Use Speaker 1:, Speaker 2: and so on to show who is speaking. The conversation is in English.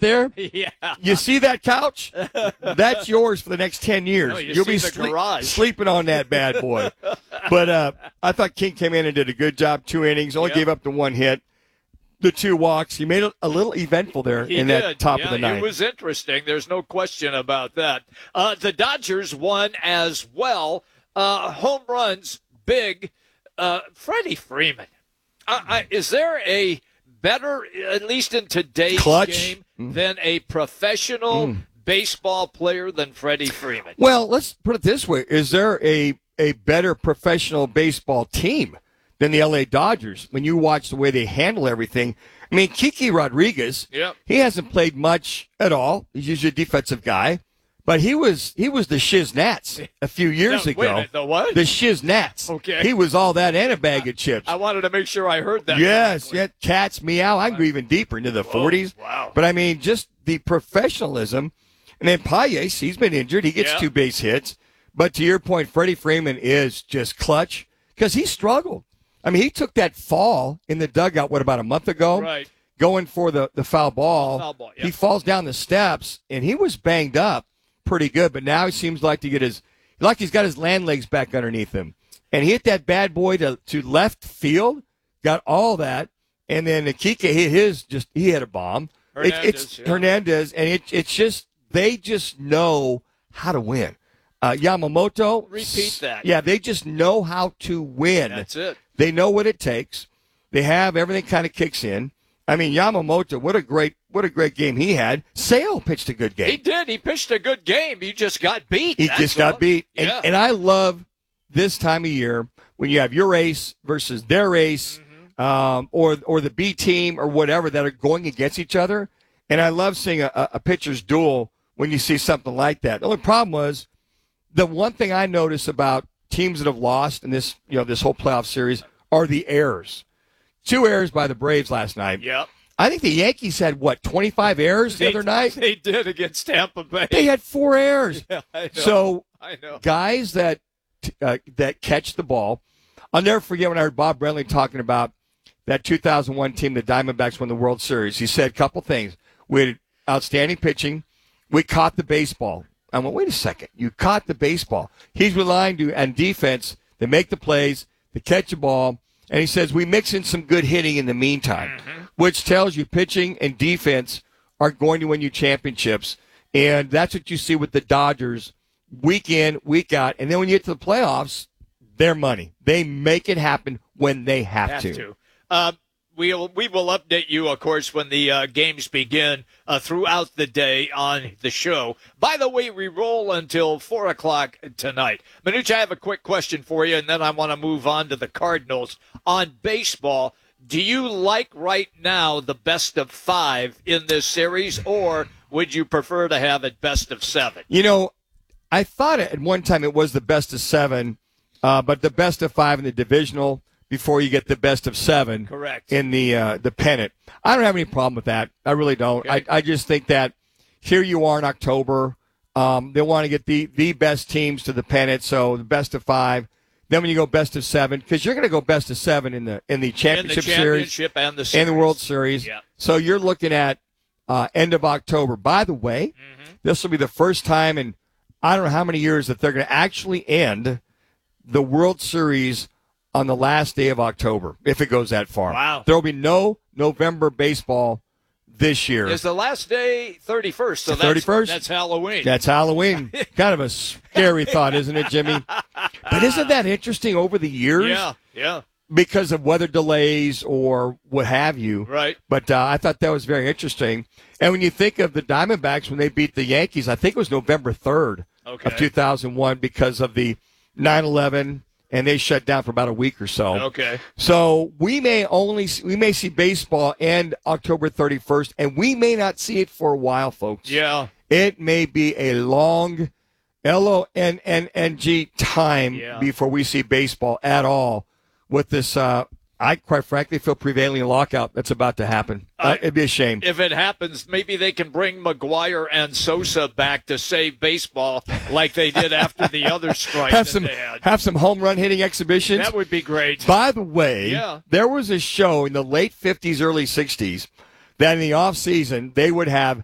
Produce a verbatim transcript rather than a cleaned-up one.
Speaker 1: there?
Speaker 2: Yeah.
Speaker 1: You see that couch? That's yours for the next ten years.
Speaker 2: No, you
Speaker 1: You'll
Speaker 2: see
Speaker 1: be
Speaker 2: the
Speaker 1: sleep,
Speaker 2: garage.
Speaker 1: sleeping on that bad boy. But uh, I thought King came in and did a good job. Two innings, only
Speaker 2: Yep.
Speaker 1: gave up the one hit, the two walks. He made it a little eventful there
Speaker 2: He
Speaker 1: in
Speaker 2: did.
Speaker 1: that top
Speaker 2: yeah,
Speaker 1: of the ninth.
Speaker 2: It was interesting. There's no question about that. Uh, the Dodgers won as well. Uh, home runs, big. Uh, Freddie Freeman. Uh, I, is there a better, at least in today's
Speaker 1: Clutch.
Speaker 2: game,
Speaker 1: Mm.
Speaker 2: than a professional
Speaker 1: Mm.
Speaker 2: baseball player than Freddie Freeman?
Speaker 1: Well, let's put it this way. Is there a, a better professional baseball team than the L A Dodgers when you watch the way they handle everything? I mean, Kiki Rodriguez,
Speaker 2: Yep.
Speaker 1: he hasn't played much at all. He's usually a defensive guy. But he was he was the Shiz Nats a few years
Speaker 2: No,
Speaker 1: ago.
Speaker 2: wait a minute, the what?
Speaker 1: The Shiz Nats.
Speaker 2: Okay.
Speaker 1: He was all that and a bag of chips.
Speaker 2: I wanted to make sure I heard that.
Speaker 1: Yes,
Speaker 2: correctly.
Speaker 1: yeah, cats meow. I can go even deeper into the forties.
Speaker 2: wow.
Speaker 1: But I mean, just the professionalism. And then Payes, he's been injured. He gets
Speaker 2: Yeah.
Speaker 1: two base hits. But to your point, Freddie Freeman is just clutch because he struggled. I mean, he took that fall in the dugout, what, about a month ago?
Speaker 2: Right.
Speaker 1: Going for the, the foul ball.
Speaker 2: Foul ball, yeah.
Speaker 1: He falls down the steps, and he was banged up pretty good. But now he seems like to get his like he's got his land legs back underneath him. And he hit that bad boy to, to left field, got all that. And then Kike hit his, just he hit a bomb. It,
Speaker 2: Hernandez,
Speaker 1: it's
Speaker 2: yeah.
Speaker 1: Hernandez, and it, it's just, they just know how to win. Uh, Yamamoto.
Speaker 2: Repeat that.
Speaker 1: Yeah, they just know how to win.
Speaker 2: That's it.
Speaker 1: They know what it takes. They have everything kind of kicks in. I mean, Yamamoto, what a great what a great game he had. Sale pitched a good game.
Speaker 2: He did. He pitched a good game. He just got beat.
Speaker 1: He
Speaker 2: That's
Speaker 1: just got
Speaker 2: all.
Speaker 1: beat. And,
Speaker 2: Yeah.
Speaker 1: and I love this time of year when you have your ace versus their ace,
Speaker 2: Mm-hmm.
Speaker 1: um, or or the B team or whatever that are going against each other. And I love seeing a, a pitcher's duel when you see something like that. The only problem was the one thing I notice about teams that have lost in this, you know, this whole playoff series are the errors. Two errors by the Braves last night.
Speaker 2: Yep.
Speaker 1: I think the Yankees had, what, twenty-five errors the
Speaker 2: They-
Speaker 1: other night?
Speaker 2: They did against Tampa Bay.
Speaker 1: They had four errors.
Speaker 2: Yeah, I know.
Speaker 1: So
Speaker 2: I know.
Speaker 1: guys that uh, that catch the ball. I'll never forget when I heard Bob Brenly talking about that two thousand one team, the Diamondbacks won the World Series. He said a couple things. We had outstanding pitching. We caught the baseball. I went, wait a second. You caught the baseball. He's relying to, on defense to make the plays, to catch the ball. And he says we mix in some good hitting in the meantime,
Speaker 2: Mm-hmm.
Speaker 1: which tells you pitching and defense are going to win you championships. And that's what you see with the Dodgers week in, week out. And then when you get to the playoffs, they're money. They make it happen when they have,
Speaker 2: Have
Speaker 1: to.
Speaker 2: to. Uh, we'll, we will update you, of course, when the uh, games begin uh, throughout the day on the show. By the way, we roll until four o'clock tonight. Manucci, I have a quick question for you, and then I want to move on to the Cardinals. On baseball, do you like right now the best of five in this series, or would you prefer to have it best of seven?
Speaker 1: You know, I thought at one time it was the best of seven, uh, but the best of five in the divisional before you get the best of seven
Speaker 2: Correct.
Speaker 1: in the uh, the pennant. I don't have any problem with that. I really don't.
Speaker 2: Okay.
Speaker 1: I, I just think that here you are in October. Um, they want to get the, the best teams to the pennant, so the best of five. Then when you go best of seven, because you're going to go best of seven in the in the
Speaker 2: In the
Speaker 1: championship, series
Speaker 2: championship and the series.
Speaker 1: and the World Series.
Speaker 2: Yeah.
Speaker 1: So you're looking at uh, end of October. By the way,
Speaker 2: Mm-hmm.
Speaker 1: this will be the first time in I don't know how many years that they're going to actually end the World Series on the last day of October, if it goes that far.
Speaker 2: Wow.
Speaker 1: There will be no November baseball this year.
Speaker 2: Is the last day thirty-first? So
Speaker 1: The
Speaker 2: that's,
Speaker 1: thirty-first?
Speaker 2: That's Halloween.
Speaker 1: That's Halloween. Kind of a scary thought, isn't it, Jimmy? But isn't that interesting over the years?
Speaker 2: yeah, yeah,
Speaker 1: Because of weather delays or what have you.
Speaker 2: right.
Speaker 1: But uh, I thought that was very interesting. And when you think of the Diamondbacks when they beat the Yankees, I think it was November third
Speaker 2: Okay.
Speaker 1: of two thousand one because of the nine eleven, and they shut down for about a week or so.
Speaker 2: Okay.
Speaker 1: So we may only we may see baseball end October thirty-first, and we may not see it for a while, folks.
Speaker 2: Yeah.
Speaker 1: It may be a long L O N N N G time
Speaker 2: Yeah.
Speaker 1: before we see baseball at all with this, uh, I quite frankly feel prevailing lockout that's about to happen.
Speaker 2: I-
Speaker 1: Uh, it'd be a shame.
Speaker 2: If it happens, maybe they can bring McGuire and Sosa back to save baseball like they did after the other strike
Speaker 1: Have
Speaker 2: that
Speaker 1: some,
Speaker 2: they had.
Speaker 1: have some home run hitting exhibitions.
Speaker 2: That would be great.
Speaker 1: By the way,
Speaker 2: Yeah.
Speaker 1: there was a show in the late fifties, early sixties that in the off season they would have